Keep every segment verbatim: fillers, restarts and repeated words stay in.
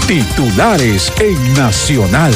Titulares en Nacional.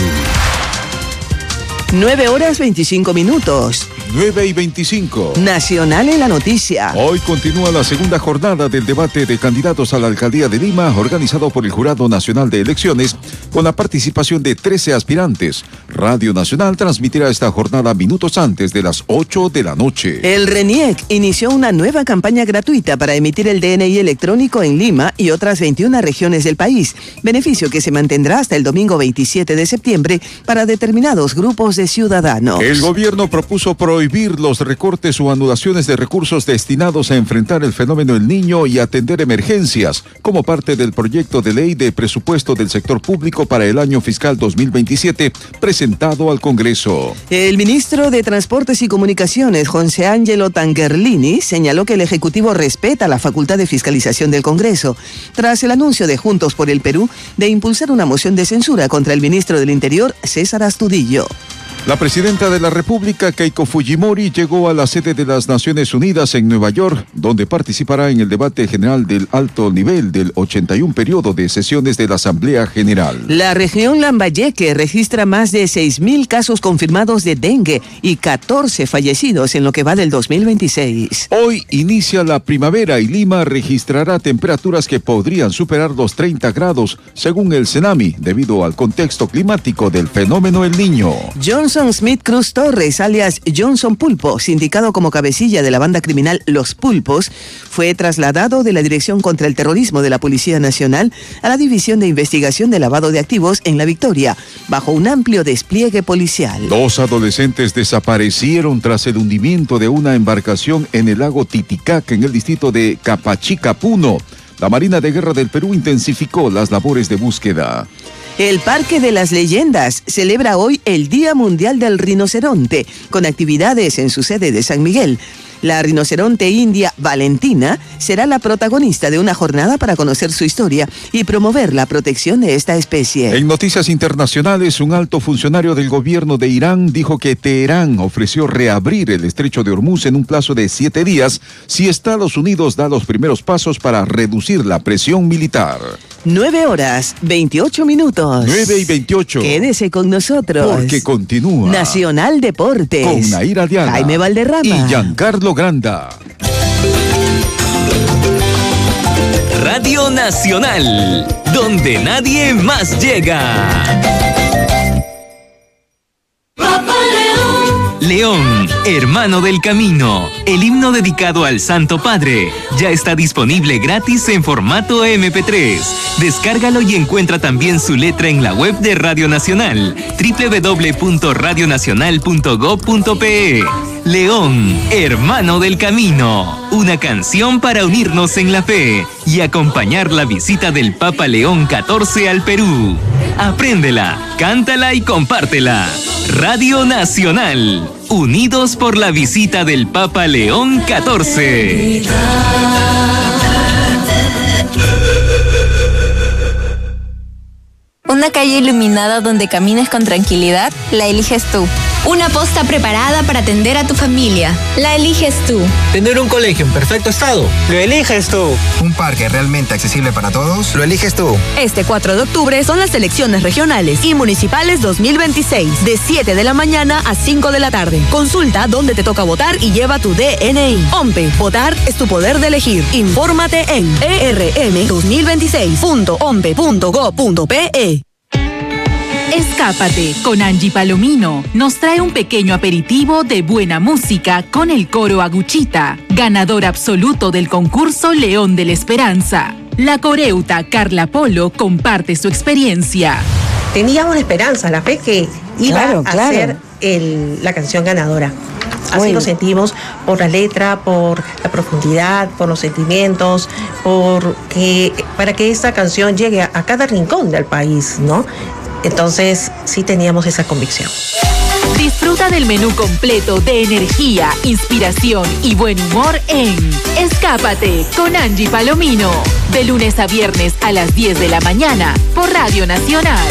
nueve horas veinticinco minutos. nueve y veinticinco. Nacional en la noticia. Hoy continúa la segunda jornada del debate de candidatos a la alcaldía de Lima, organizado por el Jurado Nacional de Elecciones, con la participación de trece aspirantes. Radio Nacional transmitirá esta jornada minutos antes de las ocho de la noche. El RENIEC inició una nueva campaña gratuita para emitir el D N I electrónico en Lima y otras veintiuna regiones del país, beneficio que se mantendrá hasta el domingo veintisiete de septiembre para determinados grupos de ciudadanos. El gobierno propuso prohibir los recortes o anulaciones de recursos destinados a enfrentar el fenómeno El Niño y atender emergencias, como parte del proyecto de ley de presupuesto del sector público para el año fiscal dos mil veintisiete, presentado al Congreso. El ministro de Transportes y Comunicaciones, José Ángelo Tangerlini, señaló que el Ejecutivo respeta la facultad de fiscalización del Congreso, tras el anuncio de Juntos por el Perú de impulsar una moción de censura contra el ministro del Interior, César Astudillo. La presidenta de la República, Keiko Fujimori, llegó a la sede de las Naciones Unidas en Nueva York, donde participará en el debate general del alto nivel del ochenta y uno periodo de sesiones de la Asamblea General. La región Lambayeque registra más de seis mil casos confirmados de dengue y catorce fallecidos en lo que va del dos mil veintiséis. Hoy inicia la primavera y Lima registrará temperaturas que podrían superar los treinta grados, según el CENAMI, debido al contexto climático del fenómeno El Niño. Johnson Smith Cruz Torres, alias Johnson Pulpo, sindicado como cabecilla de la banda criminal Los Pulpos, fue trasladado de la Dirección contra el Terrorismo de la Policía Nacional a la División de Investigación de Lavado de Activos en La Victoria, bajo un amplio despliegue policial. Dos adolescentes desaparecieron tras el hundimiento de una embarcación en el lago Titicaca, en el distrito de Capachica, Puno. La Marina de Guerra del Perú intensificó las labores de búsqueda. El Parque de las Leyendas celebra hoy el Día Mundial del Rinoceronte, con actividades en su sede de San Miguel. La rinoceronte india Valentina será la protagonista de una jornada para conocer su historia y promover la protección de esta especie. En noticias internacionales, un alto funcionario del gobierno de Irán dijo que Teherán ofreció reabrir el estrecho de Hormuz en un plazo de siete días si Estados Unidos da los primeros pasos para reducir la presión militar. Nueve horas, veintiocho minutos. Nueve y veintiocho. Quédese con nosotros. Porque continúa Nacional Deportes. Con Naira Diana, Jaime Valderrama y Giancarlo Granda. Radio Nacional, donde nadie más llega. Papa León. León, hermano del camino, el himno dedicado al Santo Padre, ya está disponible gratis en formato eme pe tres. Descárgalo y encuentra también su letra en la web de Radio Nacional, doble u doble u doble u punto radio nacional punto gob punto pe. León, hermano del camino, una canción para unirnos en la fe y acompañar la visita del Papa León catorce al Perú. Apréndela, cántala y compártela. Radio Nacional, unidos por la visita del Papa León catorce. Una calle iluminada donde camines con tranquilidad, la eliges tú. Una posta preparada para atender a tu familia, la eliges tú. Tener un colegio en perfecto estado, lo eliges tú. Un parque realmente accesible para todos, lo eliges tú. Este cuatro de octubre son las elecciones regionales y municipales dos mil veintiséis, de siete de la mañana a cinco de la tarde. Consulta dónde te toca votar y lleva tu D N I. OMPE, votar es tu poder de elegir. Infórmate en e erre eme dos mil veintiséis punto ompe punto gob punto pe. Escápate con Angie Palomino. Nos trae un pequeño aperitivo de buena música con el coro Aguchita, ganador absoluto del concurso León de la Esperanza. La coreuta Carla Polo comparte su experiencia. Teníamos la esperanza, la fe que iba claro, a claro. ser el, la canción ganadora. Así Bueno. lo sentimos por la letra, por la profundidad, por los sentimientos, por que, para que esta canción llegue a, a cada rincón del país, ¿no? Entonces, sí teníamos esa convicción. Disfruta del menú completo de energía, inspiración y buen humor en Escápate con Angie Palomino. De lunes a viernes a las diez de la mañana por Radio Nacional.